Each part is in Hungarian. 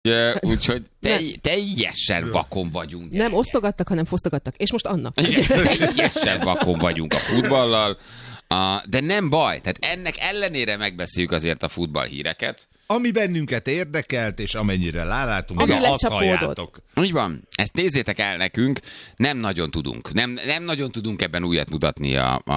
Úgyhogy teljesen vakon vagyunk. Gyerekek. Nem osztogattak, hanem fosztogattak. És most Anna. Teljesen vakon vagyunk a futballal. De nem baj, tehát ennek ellenére megbeszéljük azért a futballhíreket. Ami bennünket érdekelt, és amennyire rálátunk, azt halljátok. Úgy van, ezt nézzétek el nekünk, nem nagyon tudunk. Nem nagyon tudunk ebben újat mutatni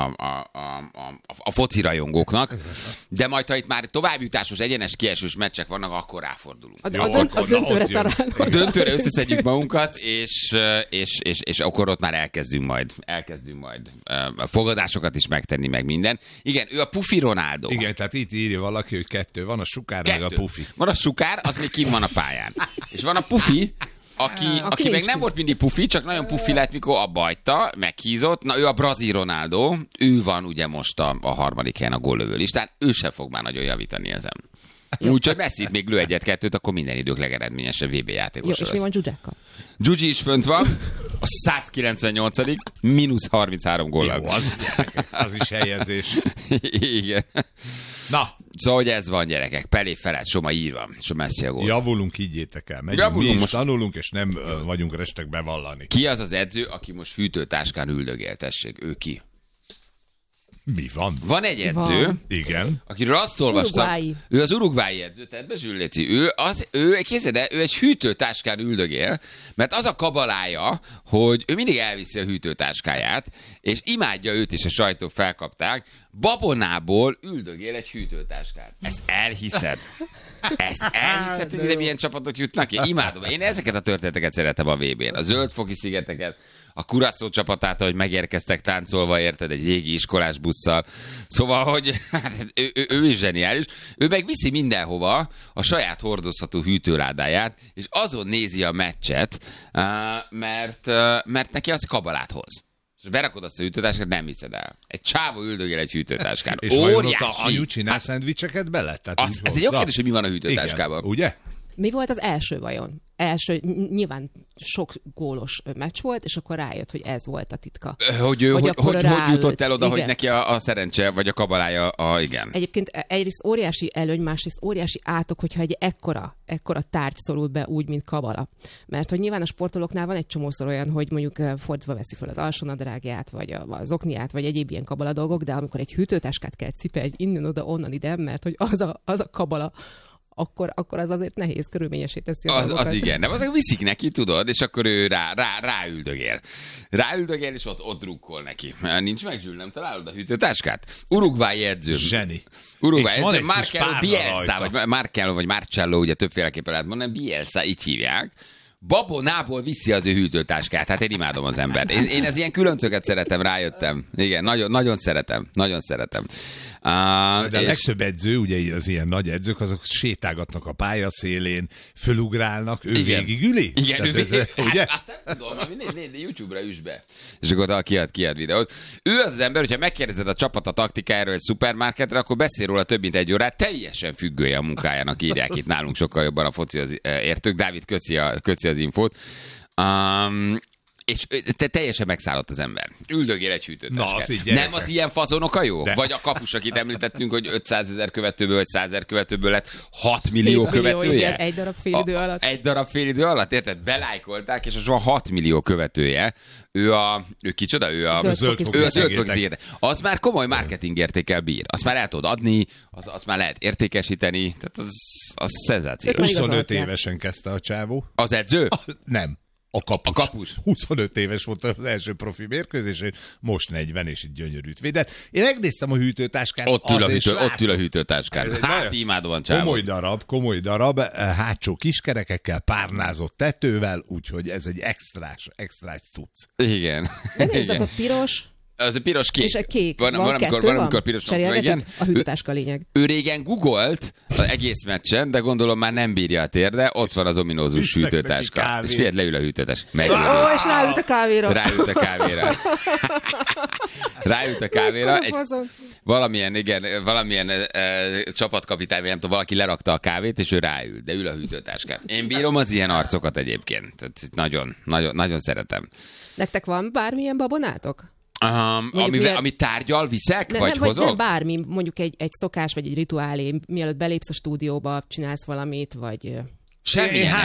a foci rajongóknak, de majd, ha itt már továbbjutásos, egyenes kiesős meccsek vannak, akkor ráfordulunk. A döntőre találunk. A döntőre összeszedjük magunkat, és akkor ott már elkezdünk majd fogadásokat is megtenni, meg minden. Igen, ő a Pufi Ronaldo. Igen, tehát itt írja valaki, hogy 2 van, a Sukár meg a Pufi. Van a Sukár, az még kint van a pályán. És van a Pufi, aki meg nem volt mindig Pufi, csak nagyon Pufi lett, mikor abba hagyta, meghízott. Na, ő a brazil Ronaldo, ő van ugye most a harmadik helyen a góllövő listán, ő sem fog már nagyon javítani ezen. Úgyhogy Messi még lő 1-2, akkor minden idők legeredményesebb VB játékos. Jó, és mi van Zsuzsákkal? Zsuzsi is fönt van, a 198. mínusz 33 góllal. Jó, az is helyezés. Igen. Na. Szóval, hogy ez van, gyerekek. Pelé felett, Soma írva. Messi a gól. Javulunk, higgyétek el. Megyünk, mi is most tanulunk, és nem vagyunk restek bevallani. Ki az az edző, aki most fűtőtáskán üldögél, tessék? Ő ki? Mi van? Van egy edző, igen, akiről azt olvastam, ő az uruguayi edző, tehát Bezsülléci, ő egy hűtőtáskán üldögél, mert az a kabalája, hogy ő mindig elviszi a hűtőtáskáját, és imádja őt is, a sajtók felkapták, babonából üldögél egy hűtőtáskát. Ezt elhiszed? Hogy ide milyen csapatok jutnak ki? Imádom. Én ezeket a történeteket szeretem a VB-n. A Zöldfoki szigeteket, a Curaçao csapatát, hogy megérkeztek táncolva, érted, egy régi iskolás busszal. Szóval, hogy ő is zseniális. Ő meg viszi mindenhova a saját hordozható hűtőládáját, és azon nézi a meccset, mert neki az kabalát hoz. És berakod azt a hűtőtáskát, nem hiszed el. Egy csávó üldögél egy hűtőtáskán. És vajon ott a anyu csinál szendvicseket bele? Ez egy jó kérdés, hogy mi van a hűtőtáskában. Igen, ugye? Mi volt az első vajon? Nyilván sok gólos meccs volt, és akkor rájött, hogy ez volt a titka. Hogy jutott el oda, igen, hogy neki a szerencse, vagy a kabalája, igen. Egyébként egyrészt óriási előny, másrészt óriási átok, hogyha egy ekkora tárgy szorul be úgy, mint kabala. Mert hogy nyilván a sportolóknál van egy csomószor olyan, hogy mondjuk fordítva veszi fel az alsónadrágját, vagy az okniát, vagy egyéb ilyen kabala dolgok, de amikor egy hűtőtáskát kell cipelni innen oda, onnan ide, mert hogy az a kabala, akkor az azért nehéz, körülményesé teszi a dolgokat. Az igen, de azok viszik neki, tudod, és akkor ő ráüldögél. Ráüldögél, és ott drukkol neki. Nincs meg, Zsül, nem találod a hűtőtáskát? Uruguayi edző. Zseni. Uruguayi edző, Marcelo Bielsa, vagy Marcello, ugye többféleképpen lehet mondani, Bielsa, így hívják. Babonából viszi az ő hűtőtáskát. Hát én imádom az embert. Én ez ilyen különcöket szeretem, rájöttem. Igen, nagyon szeretem. De a legtöbb edző, ugye az ilyen nagy edzők, azok sétálgatnak a pálya szélén, fölugrálnak, ő végigüli? Igen, ugye? Hát azt nem tudom, YouTube-ra üss be. És akkor kiad videót. Ő az ember, hogyha megkérdezed a csapat a taktikájáról egy szupermarketre, akkor beszél róla több mint 1 órát, teljesen függője a munkájának, írják itt nálunk sokkal jobban a foci értők. Dávid, köszi az infót. És teljesen megszállott az ember. Üldögél egy hűtőtáskát. Nem az ilyen fazonok a jó? De. Vagy a kapus, akit említettünk, hogy 500 000 követőből, vagy 100 000 követőből lett 6 millió követője? Igen, egy darab félidő alatt. Egy darab félidő alatt, érted? Belájkolták, és az van 6 millió követője. Ő kicsoda? Ő a Zöldfoki szigetek. Az már komoly marketingértékkel bír. Azt már el tudod adni, azt már lehet értékesíteni. Tehát az szenzációs. 25 évesen kezdte a csávó. Az edző? Nem. A kapus. 25 éves volt az első profi mérkőzésén, most 40, és itt gyönyörűt védett. Én megnéztem a hűtőtáskát. Ott ül a hűtőtáskán. Hát imádom a csávot. Komoly darab, hátsó kiskerekekkel, párnázott tetővel, úgyhogy ez egy extrás cucc. Igen. De nézd, az a piros. Az a piros-kék. És a kék. Van amikor piros. Igen. A hűtőtáska lényeg. Ő régen googolt az egész meccsen, de gondolom már nem bírja a térde, ott van az ominózus hűtőtáska. És figyelj, leül a hűtőtáska. És ráült a kávéra. Ráült a kávéra. Valamilyen csapatkapitány, nem tudom, valaki lerakta a kávét, és ő ráült, de ül a hűtőtáskán. Én bírom az ilyen arcokat egyébként. Nagyon szeretem. Nektek van bármilyen babonátok? Amit tárgyal, viszek, vagy hozok? Nem, bármi, mondjuk egy szokás, vagy egy rituálé, mielőtt belépsz a stúdióba, csinálsz valamit, vagy... Semmilyen